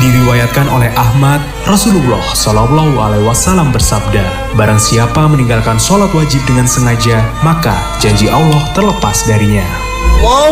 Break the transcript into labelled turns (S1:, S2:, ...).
S1: Diriwayatkan oleh Ahmad, Rasulullah Shallallahu Alaihi Wasallam bersabda, barang siapa meninggalkan sholat wajib dengan sengaja, maka janji Allah terlepas darinya.
S2: Wow.